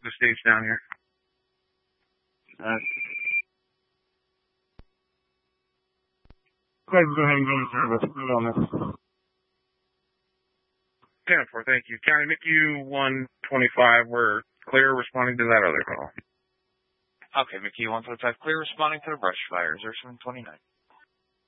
the stage down here. Go ahead and go to service. Good on this. 10-4, thank you. County McHugh 125, we're clear responding to that other call. Okay, McHugh 125, clear responding to the brush fire, 0729.